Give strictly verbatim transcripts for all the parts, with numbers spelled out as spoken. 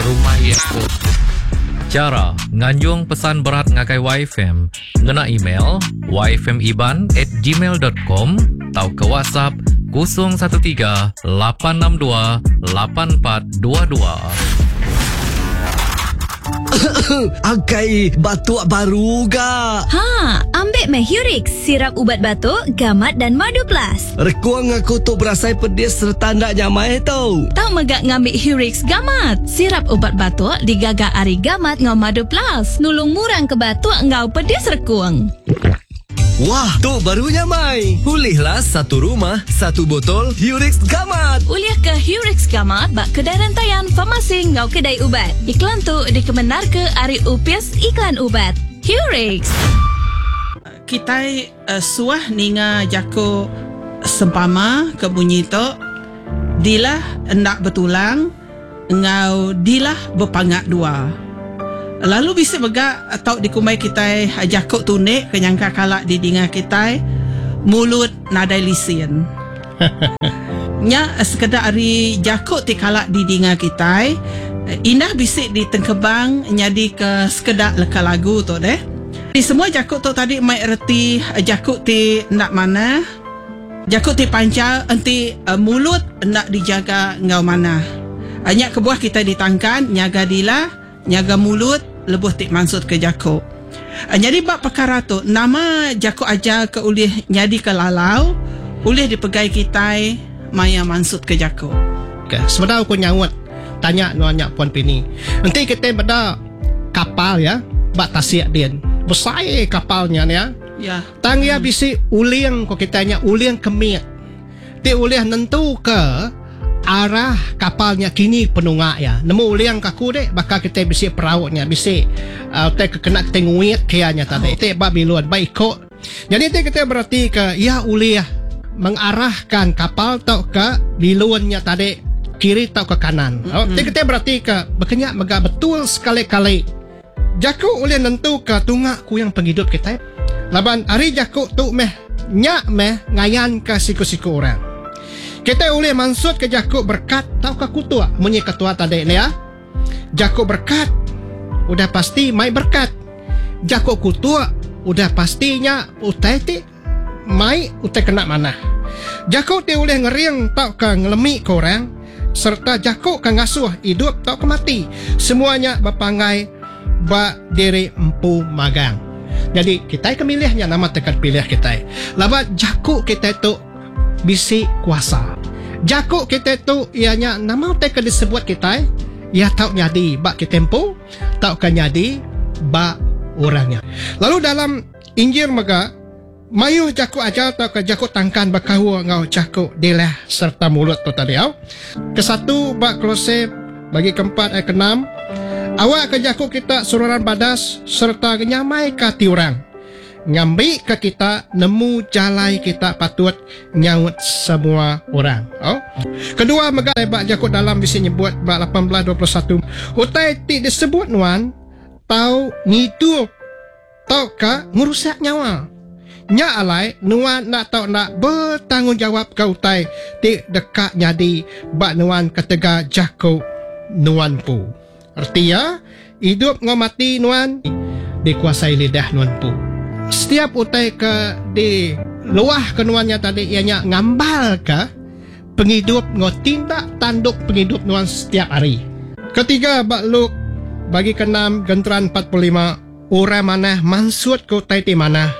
rumah ya. Cara nganjung pesan berat ngakai Y F M, ngena email y f m iban at gmail dot com atau ke WhatsApp kosong satu tiga lapan enam dua lapan empat dua dua. Agai, batuk baru ga? Ha, ambil meh Hurix, sirap ubat batuk, gamat dan madu plus. Rekuang aku tu berasai pedis serta nak nyamai tau. Tak megak ngambil Hurix gamat. Sirap ubat batuk digagak ari gamat ngau madu plus. Nulung murang ke batuk ngau pedis rekuang. Wah, tu barunya mai. Pulihlah satu rumah, satu botol Hurix Gamat. Uliah ke Hurix Gamat bak kedai rantaian farmasi ngau kedai ubat. Iklan tu dikebenar ke Ari Upis iklan ubat. Hurix. Kita uh, suah ninga jako sempama ke bunyi tu dilah hendak bertulang ngau dilah berpangak dua. Lalu bisa begak atau dikumai kita jakok tunik kenyangka kalak di dinga kita mulut nadai lisin. Nya sekedar ari jakok ti kalak di dinga kita indah bisik di tengkebang nyadi ke sekedar leka lagu tu deh. Di semua jakok tu tadi mai erti jakok ti nak mana, jakok ti panca enti uh, mulut nak dijaga ngau mana. Hanya kebuah kita ditangkan nyaga dila, nyaga mulut lebuh tik maksud ke jako. Jadi bab perkara tu nama jako aja ke ulih nyadi ke lalau, ulih dipegai kita maya maksud ke jako. Okay. Sebenarnya aku nyawat tanya nuanya Puan Pini. Nanti kita pada kapal ya, bak tasiak dia. Besar kapalnya ya. Ya. Tang ya bisi uliang ko kita nya uliang kemit. Ti ulih nentu ke arah kapalnya kini penungak ya. Nemu uliang kaku dek bakal kita bisi perautnya bisi uh, te kena kita nguit kianya tadi. Te ba biluan ba ikut. Jadi te kita berarti ke ya uliah mengarahkan kapal tau ke biluannya tadi kiri tau ke kanan. Mm-hmm. Oh, te kita berarti ke berkenyak mega betul sekali-kali. Jaku uliah nentu ke tungak ku yang penghidup kita. Laban hari jaku tu meh nyak meh ngayan ke siku-siku orang. Kita boleh maksud ke jakuk berkat tau ke kutua munyi ketua tadi ni ya. Jakuk berkat udah pasti mai berkat. Jakuk kutua udah pastinya utai ti mai utai kena mana. Jakuk ti boleh ngeriang tau ke ngelemi ke orang serta jakuk ke ngasuh hidup tau ke mati. Semuanya berpangai ba diri empu magang. Jadi kita kemilihnya nama tekan pilih kita. Laba jakuk kita tu bisi kuasa. Jakuk kita tu ianya nama teka disebut kita ya tau nyadi bak kita tempo tau kan nyadi bak orangnya. Lalu dalam Injil mega mayu jakuk aja tau ke jakuk tangkan bakahu ngau jakuk dilah serta mulut tu tadi au. Kesatu bak Kolose bagi keempat ayat keenam awak ke jakuk kita sururan badas serta nyamai kati orang. Ngambil ke kita nemu jalai kita patut nyaut semua orang. Oh. Kedua megak bak jakut dalam bisi nyebut bak lapan belas dua puluh satu. Utai ti disebut nuan tau ngidup tau ka merusak nyawa. Nya alai nuan nak tau nak bertanggungjawab ke utai ti dekat nyadi bak nuan ketega jakut nuan pu. Artinya hidup ngau mati nuan dikuasai lidah nuan pu. Setiap utai ke di luah kenuannya tadi ianya ngambal ke penghidup ngau tindak tanduk penghidup nuan setiap hari. Ketiga bak Luk bagi keenam genteran empat puluh lima orang mana maksud ke utai ti mana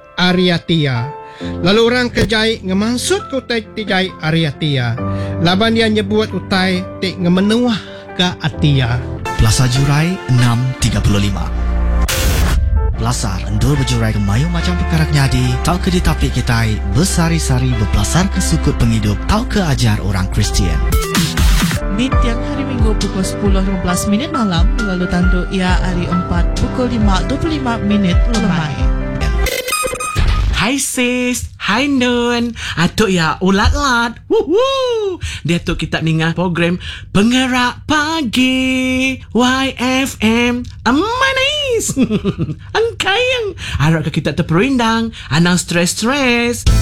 Ariatia. Lalu orang kejai ngemaksud ke utai ti jai Ariatia. Laban dia nyebut utai ti ngemenuah ke Atia. Plaza Jurai enam tiga puluh lima. Belasar endur berjurai ke mayu macam perkara nyadi tau ke ditapik kita bersari-sari berbelasar ke sukut penghidup tau ke ajar orang Kristian. Di tiang hari Minggu pukul sepuluh lima belas minit malam lalu tandu ia hari empat pukul lima dua puluh lima minit lemai. Hai sis, hai Nun. Atuk ya ulat-lat. Woohoo. Dia tu kita dengar program Penggerak Pagi Y F M. Manis. Angkayang. Harap kita terperindang. Anang stres-stres.